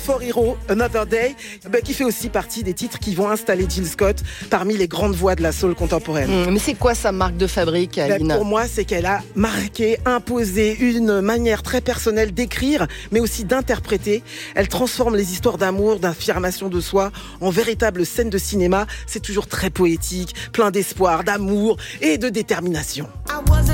for Hero, Another Day, qui fait aussi partie des titres qui vont installer Jill Scott parmi les grandes voix de la soul contemporaine. Mais c'est quoi sa marque de fabrique, Aline ? Pour moi, c'est qu'elle a marqué, imposé une manière très personnelle d'écrire, mais aussi d'interpréter. Elle transforme les histoires d'amour, d'affirmation de soi en véritables scènes de cinéma. C'est toujours très poétique, plein d'espoir, d'amour et de détermination.